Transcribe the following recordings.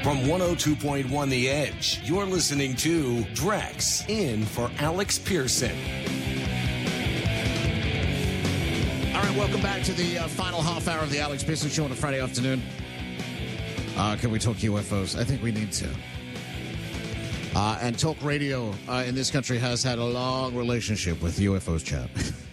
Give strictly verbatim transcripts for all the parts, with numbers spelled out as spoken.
From one oh two point one The Edge, you're listening to Drex in for Alex Pearson. All right, welcome back to the uh, final half hour of the Alex Pearson Show on a Friday afternoon. Uh, can we talk U F Os? I think we need to. Uh, and talk radio uh, in this country has had a long relationship with U F Os, chap.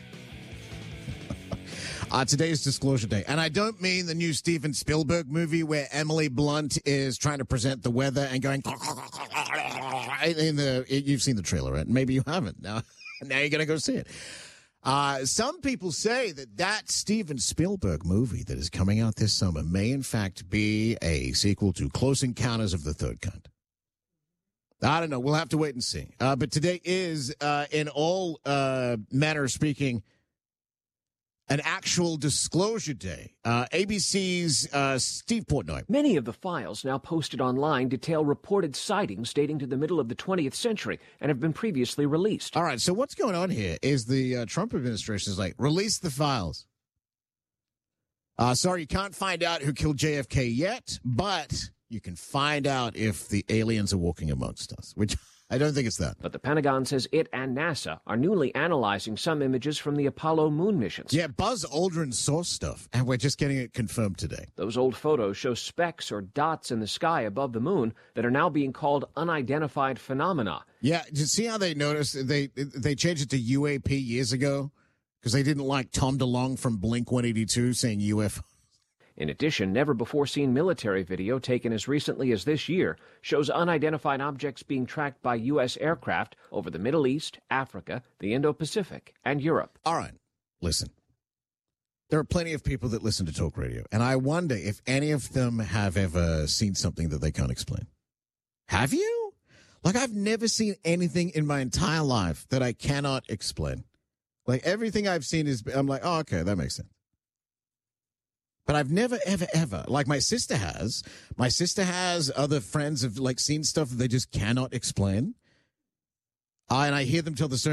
uh, today is Disclosure Day. And I don't mean the new Steven Spielberg movie where Emily Blunt is trying to present the weather and going... in the. You've seen the trailer, right? Maybe you haven't. Now, now you're going to go see it. Uh, some people say that that Steven Spielberg movie that is coming out this summer may, in fact, be a sequel to Close Encounters of the Third Kind. I don't know. We'll have to wait and see. Uh, but today is, uh, in all uh, manner of speaking, an actual disclosure day. Uh, A B C's uh, Steve Portnoy. Many of the files now posted online detail reported sightings dating to the middle of the twentieth century and have been previously released. All right, so what's going on here is the uh, Trump administration is like, release the files. Uh, sorry, you can't find out who killed J F K yet, but you can find out if the aliens are walking amongst us, which I don't think it's that. But the Pentagon says it and NASA are newly analyzing some images from the Apollo moon missions. Yeah, Buzz Aldrin saw stuff, and we're just getting it confirmed today. Those old photos show specks or dots in the sky above the moon that are now being called unidentified phenomena. Yeah, did you see how they noticed? They they changed it to U A P years ago because they didn't like Tom DeLonge from Blink one eighty-two saying U F O. In addition, never-before-seen military video taken as recently as this year shows unidentified objects being tracked by U S aircraft over the Middle East, Africa, the Indo-Pacific, and Europe. All right, listen. There are plenty of people that listen to talk radio, and I wonder if any of them have ever seen something that they can't explain. Have you? Like, I've never seen anything in my entire life that I cannot explain. Like, everything I've seen is, I'm like, oh, okay, that makes sense. But I've never, ever, ever, like my sister has, my sister has, other friends have like seen stuff that they just cannot explain. Uh, and I hear them tell the story.